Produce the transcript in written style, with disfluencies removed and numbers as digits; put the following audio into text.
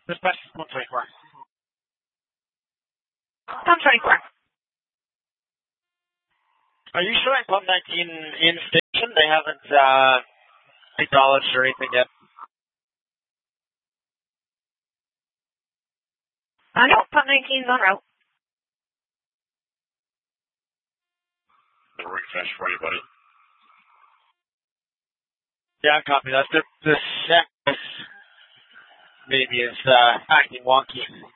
Dispatch 124. 124. Are you showing Pump 19 in station? They haven't acknowledged or anything yet. No, Pump 19's on route. The refresh for you, buddy. Yeah, copy that. The set maybe is acting wonky.